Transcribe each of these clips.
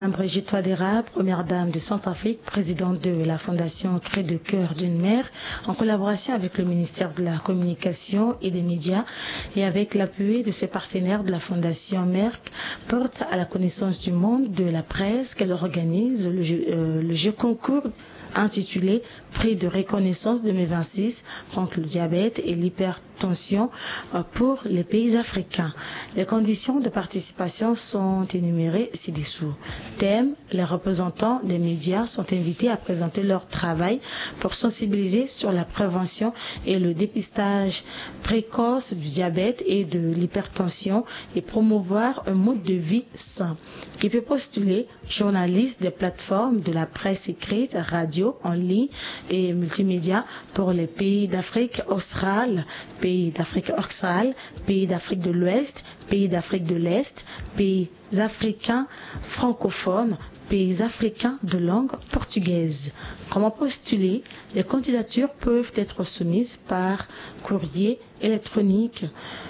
Brigitte Touadéra, première dame de Centrafrique, présidente de la Fondation Cris de cœur d'une mère, en collaboration avec le ministère de la Communication et des Médias et avec l'appui de ses partenaires de la Fondation Merck, porte à la connaissance du monde de la presse qu'elle organise le jeu concours intitulé Prix de reconnaissance 2026 contre le diabète et l'hypertension pour les pays africains. Les conditions de participation sont énumérées ci-dessous. Thème: les représentants des médias sont invités à présenter leur travail pour sensibiliser sur la prévention et le dépistage précoce du diabète et de l'hypertension et promouvoir un mode de vie sain. Qui peut postuler: journaliste des plateformes de la presse écrite, radio, en ligne et multimédia pour les pays d'Afrique australe, pays d'Afrique australe, pays d'Afrique de l'Ouest, pays d'Afrique de l'Est, pays africains francophones, pays africains de langue portugaise. Comment postuler? Les candidatures peuvent être soumises par courrier électronique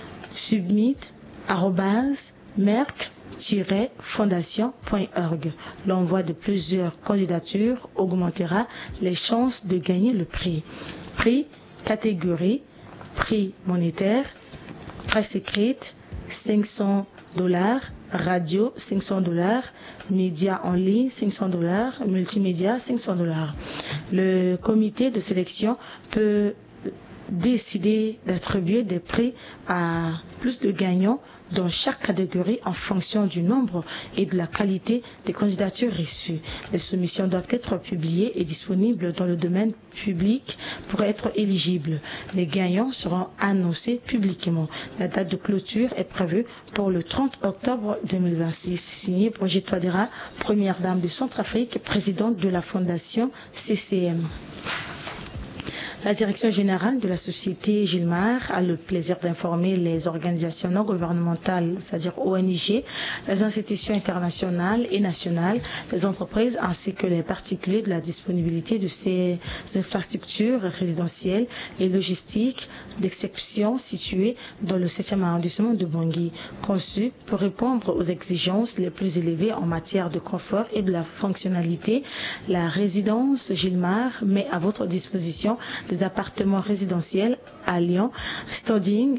submit@merck-fondation.org. L'envoi de plusieurs candidatures augmentera les chances de gagner le prix. Prix, catégorie, prix monétaire, presse écrite, $500, radio, $500, médias en ligne, $500, multimédia, $500. Le comité de sélection peut décider d'attribuer des prix à plus de gagnants dans chaque catégorie en fonction du nombre et de la qualité des candidatures reçues. Les soumissions doivent être publiées et disponibles dans le domaine public pour être éligibles. Les gagnants seront annoncés publiquement. La date de clôture est prévue pour le 30 octobre 2026. Signé Brigitte Touadéra, première dame de Centrafrique, présidente de la Fondation CCM. La direction générale de la société Gilmar a le plaisir d'informer les organisations non gouvernementales, c'est-à-dire ONG, les institutions internationales et nationales, les entreprises ainsi que les particuliers de la disponibilité de ces infrastructures résidentielles et logistiques d'exception situées dans le 7e arrondissement de Bangui, conçues pour répondre aux exigences les plus élevées en matière de confort et de la fonctionnalité. La résidence Gilmar met à votre disposition des appartements résidentiels alliant standing,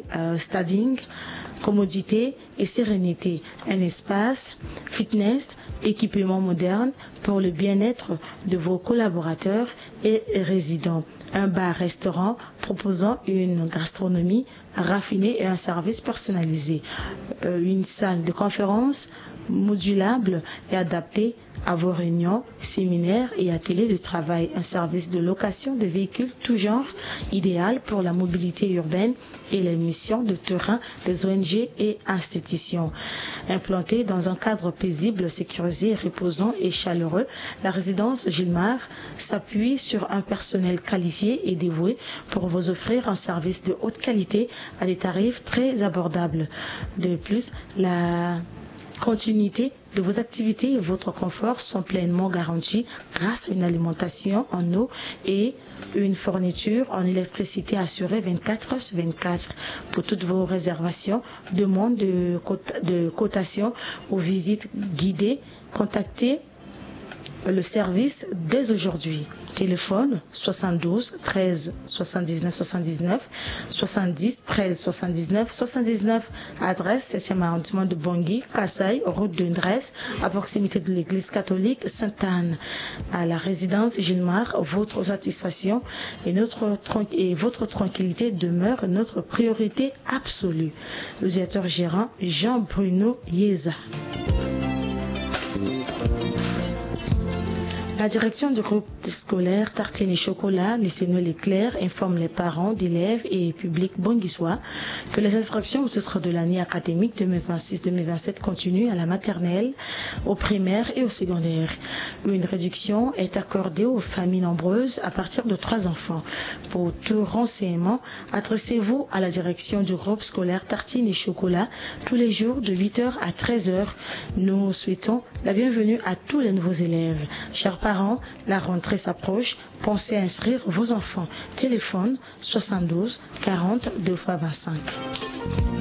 commodité et sérénité, un espace fitness, équipement moderne pour le bien-être de vos collaborateurs et résidents, un bar-restaurant proposant une gastronomie raffinée et un service personnalisé, une salle de conférence modulable et adaptée à vos réunions, séminaires et ateliers de travail, un service de location de véhicules tout genre idéal pour la mobilité urbaine et les missions de terrain des ONG et institutions. Implantée dans un cadre paisible, sécurisé, reposant et chaleureux, la résidence Gilmar s'appuie sur un personnel qualifié et dévoué pour vous offrir un service de haute qualité à des tarifs très abordables. De plus, la continuité de vos activités et votre confort sont pleinement garantis grâce à une alimentation en eau et une fourniture en électricité assurée 24h/24. Pour toutes vos réservations, demande de cotation ou visites guidées, contactez le service dès aujourd'hui. Téléphone 72 13 79 79 70 13 79 79. Adresse 7e arrondissement de Bangui, Kassai, route de Ndres, à proximité de l'église catholique Sainte-Anne. À la résidence Gilmar, votre satisfaction et votre tranquillité demeurent notre priorité absolue. Le directeur gérant Jean-Bruno Yeza. La direction du groupe scolaire Tartine et Chocolat, lycée Noël Éclair, informe les parents d'élèves et publics bonguissois que les inscriptions au titre de l'année académique 2026-2027 continuent à la maternelle, au primaire et au secondaire. Une réduction est accordée aux familles nombreuses à partir de 3 enfants. Pour tout renseignement, adressez-vous à la direction du groupe scolaire Tartine et Chocolat tous les jours de 8h à 13h. Nous souhaitons la bienvenue à tous les nouveaux élèves. Chers parents, la rentrée s'approche. Pensez à inscrire vos enfants. Téléphone 72 40 2x25.